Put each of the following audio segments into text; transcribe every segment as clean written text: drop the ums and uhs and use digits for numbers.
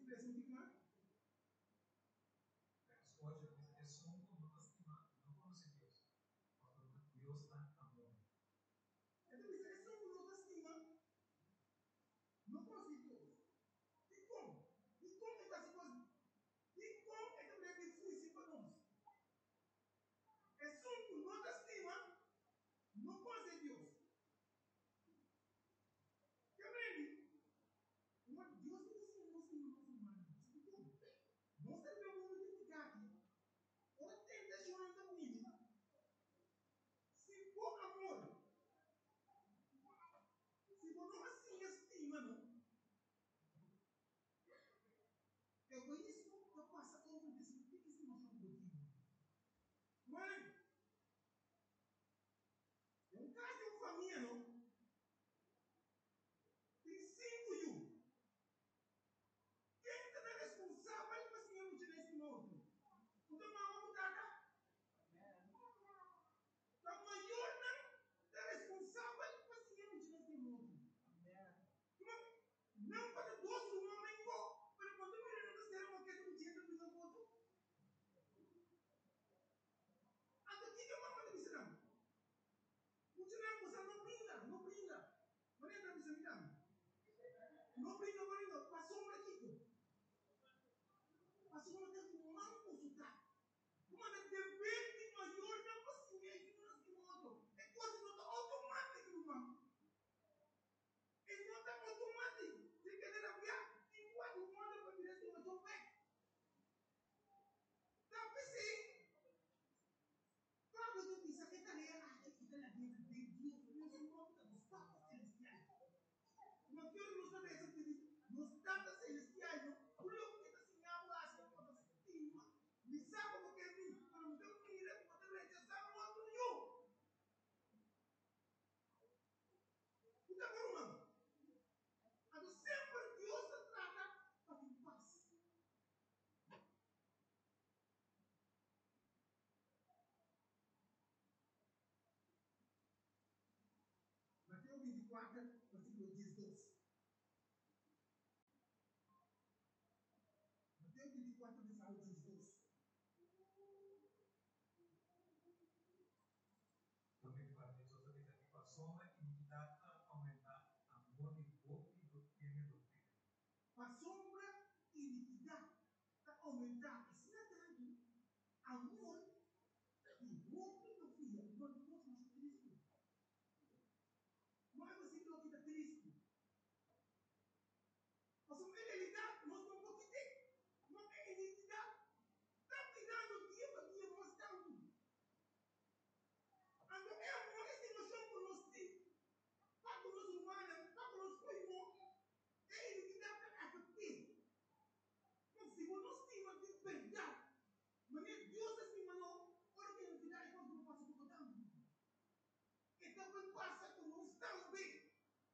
Hoje é só um não lastimado, não conhece Deus. Quando Deus está amor. Então, isso é só um não lastimado. Não conhece Deus. E como? E como está se fazendo? E como é que é difícil para nós? É só um não lastimado. Não conhece Deus. Compreende? Deus não ensina nós que não somos humanos. Nós devemos multiplicar aqui. Ora, tenta chorar da vida. Se for amor, se for não assim estima, não. Eu conheço que eu passo todo mundo desse tipo que se mostra um pouquinho. Mãe, é um caso de uma família, não? Tem 5 yu. Quem está responsável para se emitir nesse modo? O teu mamão está cá? A maior não é responsável para se emitir nesse modo. Não para todos os homens, mas quando eu me lembro de ser uma questão de dinheiro, eu fiz um voto. Até que eu não disse não. O dinheiro você não brinda, não brinda. Mas nem está dizendo não brinda, não brinda. Passou um aqui. Passou um aqui com mal consultar. Uma das depende maior da paciência que nós temos. É coisa não está automática, irmão. Ele não está automático. Se quer aviar, enquanto o mundo para virar assim, mas eu pego. Está pensando. Quando eu disse que está na vida de Deus, Deus não está nos status celestiais. Não quero nos dar essa coisa. Nos status celestiais, por eu que está assim, eu acho que eu posso estima. Me sabe o que é mim? Quando eu tenho que ir, eu posso rechazar o outro eu. Então, irmão, sempre Deus se trata para ter paz. Mateus 24, versículo 12. Mateus 24, versículo 12. Também para Deus, você diz aqui, com a sombra e iniquidade aumentar, amor e pouco e doutrina. Com a sombra e iniquidade aumentar. Isso não é tanto. Amor e pouco e doutrina. Nós não somos Cristo. Não é você que está Cristo. Nós somos fidelidade, nós não podemos ter. Não tem identidade. Está tirando dia para dia, mostrando. Então é amor, essa emoção que nós temos. Para que nós humanos, para que nós primos, é identidade para afetar. Mas se nós temos de verdade, mas Deus assim, não, olha que identidade quando não passa por tanto. Então quando passa por nós estamos bem.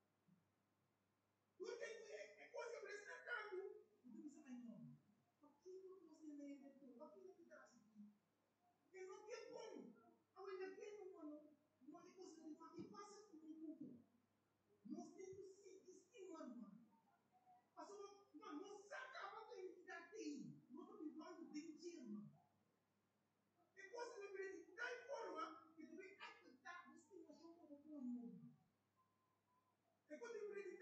É coisa que precisa tanto. Então você vai não. Aquilo que você lê é tudo. Aquilo que dá assim. É não que é bom. Agora, que é bom, não é coisa de fazer. Passa comigo. Nós temos que se estimar, mano. Mano, não se acaba com a identidade dele. Nós estamos vivendo de dia, mano. É coisa de acreditar em forma que tu vem acreditar. Você tem uma chão como o mundo. É coisa de acreditar.